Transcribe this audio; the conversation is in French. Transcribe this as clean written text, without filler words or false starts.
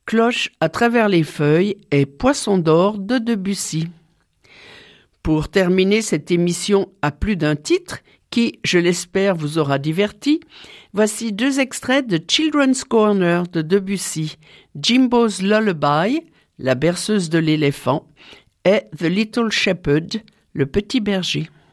Cloche à travers les feuilles et Poisson d'or de Debussy. Pour terminer cette émission à plus d'un titre, qui, je l'espère, vous aura diverti, voici 2 extraits de Children's Corner de Debussy, Jimbo's Lullaby, la berceuse de l'éléphant, et The Little Shepherd, le petit berger.